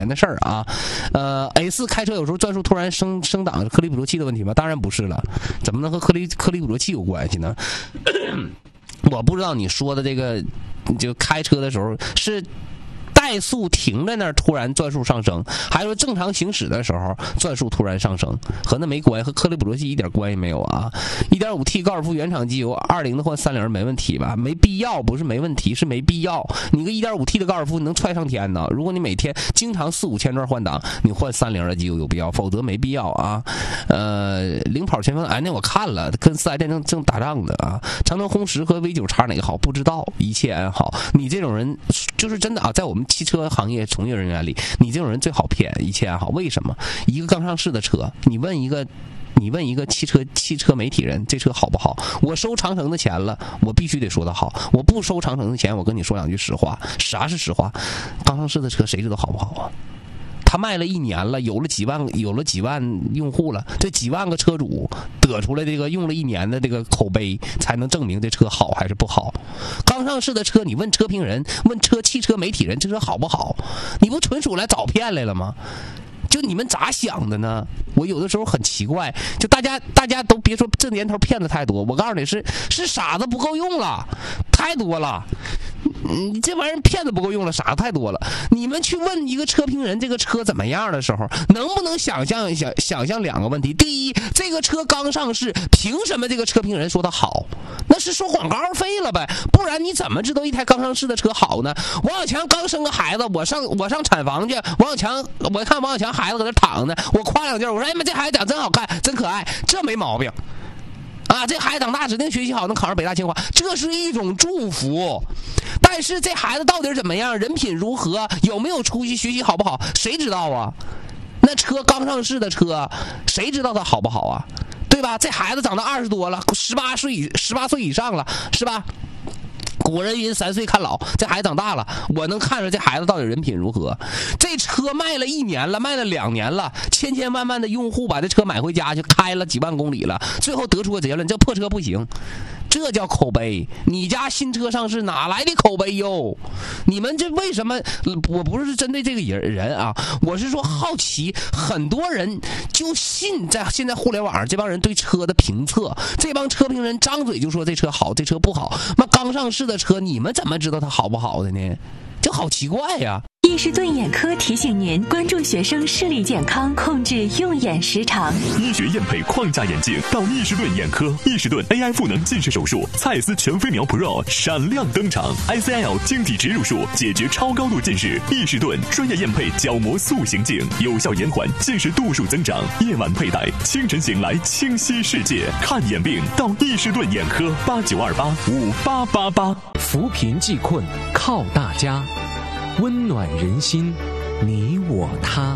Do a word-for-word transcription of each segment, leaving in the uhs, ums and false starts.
的事儿啊。呃 A 四 开车有时候转速突然升升档，颗粒捕捉器的问题吗？当然不是了，怎么能和颗粒颗粒捕捉器有关系呢？我不知道你说的这个，就开车的时候是怠速停在那儿突然转速上升，还是说正常行驶的时候转速突然上升？和那没关系，和颗粒捕捉器一点关系没有啊。 一点五 T 高尔夫原厂机油二零的换三零没问题吧？没必要，不是没问题，是没必要。你个 一点五 T 的高尔夫你能踹上天呢？如果你每天经常四五千转换挡，你换三零的机油有必要，否则没必要啊。呃，领跑前锋，哎，那我看了，跟四 S 店正正打仗的啊。长城红石和 V 九 叉哪个好？不知道，一切安好。你这种人就是真的啊，在我们汽车行业从业人员里，你这种人最好骗，一切安好。为什么？一个刚上市的车，你问一个你问一个汽车汽车媒体人，这车好不好？我收长城的钱了，我必须得说它好。我不收长城的钱，我跟你说两句实话。啥是实话？刚上市的车谁知道好不好啊？他卖了一年了，有了几万有了几万用户了，这几万个车主得出来这个用了一年的这个口碑，才能证明这车好还是不好。刚上市的车，你问车评人，问车汽车媒体人，这车好不好？你不纯属来找骗来了吗？就你们咋想的呢？我有的时候很奇怪，就大家大家都别说这年头骗子太多，我告诉你是是傻子不够用了，太多了。你这玩意儿骗子不够用了，傻子太多了。你们去问一个车评人这个车怎么样的时候，能不能想象想想象两个问题？第一，这个车刚上市，凭什么这个车评人说它好？那是收广告费了呗，不然你怎么知道一台刚上市的车好呢？王小强刚生个孩子，我上我上产房去，王小强我看王小强孩子搁那躺着，我夸两句，我说哎妈这孩子长真好看，真可爱，这没毛病。啊，这孩子长大指定学习好，能考上北大清华，这是一种祝福。但是这孩子到底怎么样，人品如何，有没有出息，学习好不好，谁知道啊？那车刚上市的车，谁知道它好不好啊？对吧？这孩子长到二十多了，十八岁十八岁以上了，是吧？古人云三岁看老，这孩子长大了，我能看出这孩子到底人品如何。这车卖了一年了，卖了两年了，千千万万的用户把这车买回家去开了几万公里了，最后得出个结论，这破车不行。这叫口碑，你家新车上市哪来的口碑哟？你们这为什么？我不是针对这个人人啊，我是说好奇，很多人就信在现在互联网上这帮人对车的评测，这帮车评人张嘴就说这车好，这车不好。那刚上市的车，你们怎么知道它好不好的呢？就好奇怪呀。 易士顿眼科提醒您关注学生视力健康，控制用眼时长。 医学验配框架眼镜到易士顿眼科，易士顿 A I 赋能近视手术，蔡司全飞秒 Pro 闪亮登场 ，I C L 晶体植入术解决超高度近视。易士顿专业验配角膜塑形镜，有效延缓近视度数增长。夜晚佩戴，清晨醒来清晰世界。看眼病到易士顿眼科，八九二八五八八八。 扶贫济困靠大家。温暖人心，你我他。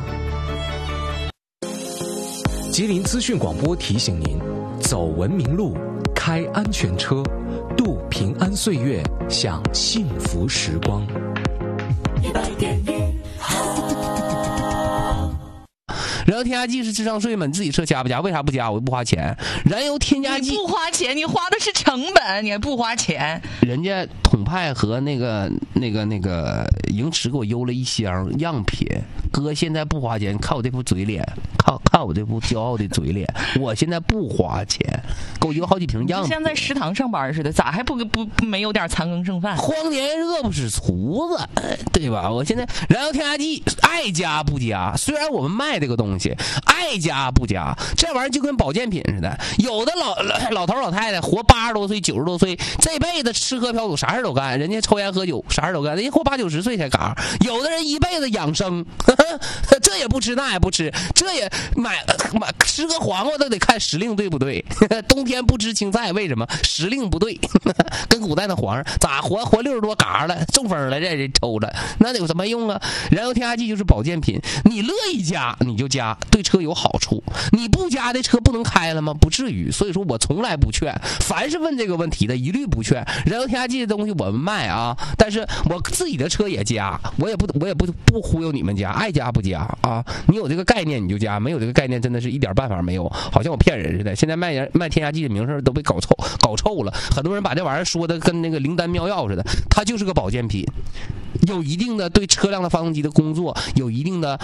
吉林资讯广播提醒您：走文明路，开安全车，度平安岁月，享幸福时光。 一百点一好。 燃油添加剂是智商税吗？你自己车加不加？为啥不加？我不花钱。燃油添加剂你不花钱，你花的是成本，你还不花钱。 人家统派和那个那个那个盈驰给我邮了一箱样品，哥现在不花钱，看我这副嘴脸，看看我这副骄傲的嘴脸，我现在不花钱，给我邮好几瓶样品。 像在食堂上班似的，咋还不不没有点残羹剩饭？ 荒年饿不死厨子，对吧？我现在燃油添加剂爱加不加，虽然我们卖这个东西爱加不加，这玩意儿就跟保健品似的，有的老老头老太太活八十多岁九十多岁，这辈子吃喝嫖赌啥事都干，人家抽烟喝酒啥事都干，人家活八九十岁才嘎。有的人一辈子养生，呵呵这也不吃那也不吃，这也买买吃个黄瓜都得看时令对不对，冬天不吃青菜为什么？时令不对，跟古代的皇上咋活活六十多嘎了，中风了这抽了，那有什么用啊？燃油添加剂就是保健品，你乐意加你就加，对车有好处，你不加的车不能开了吗？不至于。所以说我从来不劝，凡是问这个问题的一律不劝。燃油添加剂的东西我们卖啊，但是我自己的车也加，我也不我也不不忽悠你们家，爱加不加啊。你有这个概念你就加，没有这个概念真的是一点办法没有，好像我骗人似的。现在卖人卖添加剂的名声都被搞臭搞臭了，很多人把这玩意儿说的跟那个灵丹妙药似的，它就是个保健品。 有一定的对车辆的发动机的工作有一定的